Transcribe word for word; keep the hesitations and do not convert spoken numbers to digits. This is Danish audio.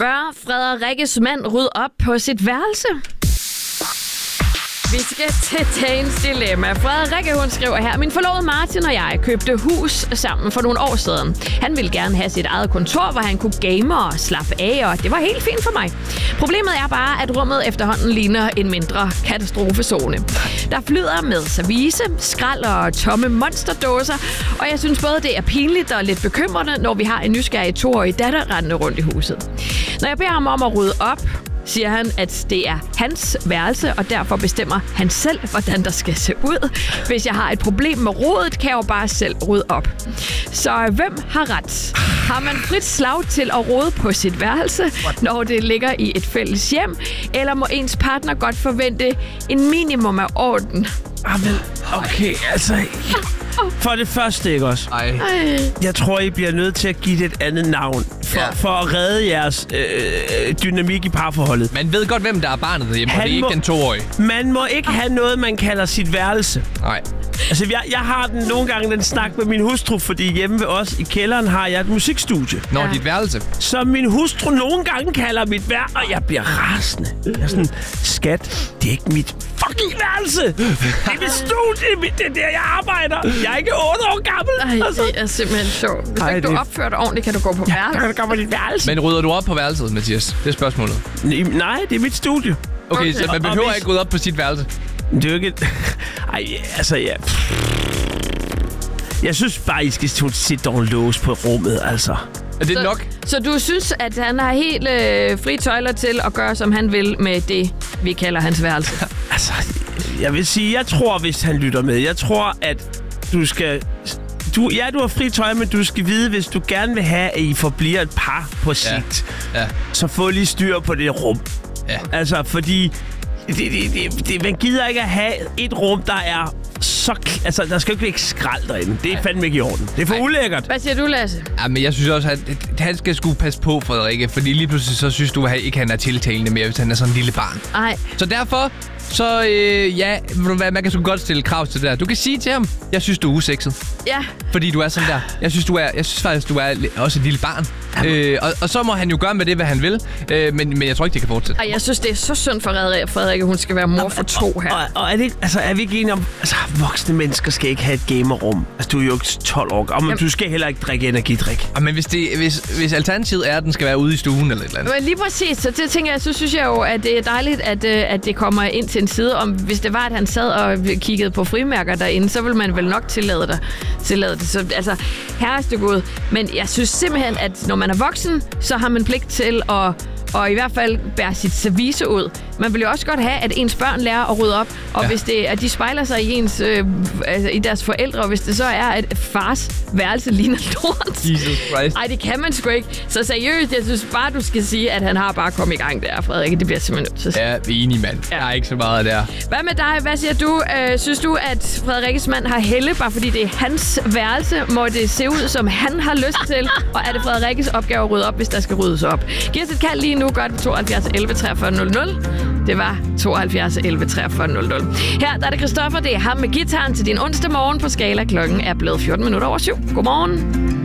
Bør Frederikkes mand rydde op på sit værelse? Vi skal til dagens dilemma. Frederikke, hun skriver her: Min forlovede Martin og jeg købte hus sammen for nogle år siden. Han ville gerne have sit eget kontor, hvor han kunne game og slappe af, og det var helt fint for mig. Problemet er bare, at rummet efterhånden ligner en mindre katastrofezone. Der flyder med service, skrald og tomme monsterdåser, og jeg synes både, det er pinligt og lidt bekymrende, når vi har en nysgerrig toårig datter rendende rundt i huset. Når jeg beder ham om at rydde op, siger han, at det er hans værelse, og derfor bestemmer han selv, hvordan der skal se ud. Hvis jeg har et problem med rodet, kan jeg jo bare selv rydde op. Så hvem har ret? Har man frit slag til at rode på sit værelse, når det ligger i et fælles hjem? Eller må ens partner godt forvente en minimum af orden? Amen, okay, altså... For det første, ikke også? Ej. Jeg tror, I bliver nødt til at give det et andet navn. For, ja. for at redde jeres øh, dynamik i parforholdet. Man ved godt, hvem der er barnet derhjemme, og det er ikke den toårige. Man må ikke have noget, man kalder sit værelse. Nej. Altså, jeg, jeg har den nogle gange den snak med min hustru, fordi hjemme ved os i kælderen har jeg et musikstudie. Nå, ja. Dit værelse. Så min hustru nogle gange kalder mit vær, og jeg bliver rasende. Jeg er sådan, skat, det er ikke mit fucking værelse. Det er mit studie, det er der, jeg arbejder. Jeg er ikke otte år gammel. Ej, altså. Det er simpelthen sjovt. Hvis Ej, ikke du det... opfører dig ordentligt, kan du gå på ja, værelse. kan du gå på dit værelse. Men rydder du op på værelset, Mathias? Det er spørgsmålet. Nej, det er mit studie. Okay, okay. Så man behøver hvis... ikke rydde op på sit værelse? Det er jo ikke... Ej, altså, ja... Jeg synes bare, I skal sætte en lås på rummet, altså. Er det så, nok? Så du synes, at han har helt øh, fri tøjler til at gøre, som han vil med det, vi kalder hans værelse? Altså, jeg vil sige, jeg tror, hvis han lytter med, jeg tror, at du skal... Du, ja, du har fri tøj, men du skal vide, hvis du gerne vil have, at I forbliver et par på sigt, ja. Ja. så få lige styr på det rum. Ja. Altså, fordi... Det, det, det, det, man gider ikke at have et rum, der er så... Altså, der skal jo ikke ligge skrald derinde. Det er fandme ikke i orden. Det er for Ej. ulækkert. Hvad siger du, Lasse? Ja, men jeg synes også, at han skal sgu passe på, Frederikke. Fordi lige pludselig så synes du, at ikke han er tiltalende mere, hvis han er sådan en lille barn. Nej. Så derfor... Så øh, ja, man kan sgu godt stille krav til det der. Du kan sige til ham, jeg synes, du er usekset. Ja. Fordi du er sådan der. Jeg synes, du er, jeg synes faktisk, du er også et lille barn. Øh, og, og så må han jo gøre med det, hvad han vil. Øh, men, men jeg tror ikke, det kan fortsætte. Ej, jeg synes, det er så synd for Frederikke, hun skal være mor for to her. Og, og, og er, det, altså, er vi ikke enige om... Altså, voksne mennesker skal ikke have et gamerrum. Altså, du er jo ikke tolv år gammel, men du skal heller ikke drikke energidrik. Ja, men hvis, det, hvis, hvis alternativet er, at den skal være ude i stuen eller et eller andet. Men lige præcis. Så det tænker jeg, så synes jeg jo, at det er dejligt, at, at det kommer ind til en side om, hvis det var, at han sad og kiggede på frimærker derinde, så ville man vel nok tillade det. Tillade det. Så altså, herreste Gud. Men jeg synes simpelthen, at når man er voksen, så har man pligt til at og i hvert fald bære sit service ud. Man vil jo også godt have, at ens børn lærer at rydde op, og ja. hvis det, at de spejler sig i, ens, øh, altså i deres forældre, og hvis det så er, at fars værelse ligner lort. Jesus Christ. Ej, det kan man sgu ikke. Så seriøst, jeg synes bare, du skal sige, at han har bare kommet i gang der, Frederik. Det bliver simpelthen nødt til. Ja, vi er enige, mand. Ja. Der er ikke så meget der. Hvad med dig? Hvad siger du? Øh, synes du, at Frederikkes mand har helle, bare fordi det er hans værelse? Må det se ud, som han har lyst til? Og er det Frederikkes opgave at rydde op, hvis der skal ryddes op? Giv os et kald lige nu. Gør det tooghalvfjerds elleve treogfyrre nul nul. Det var tooghalvfjerds elleve treogfyrre nul nul. Her der er det Christoffer. Det er ham med gitaren til din onsdag morgen på Skala. Klokken er blevet fjorten minutter over syv. Godmorgen.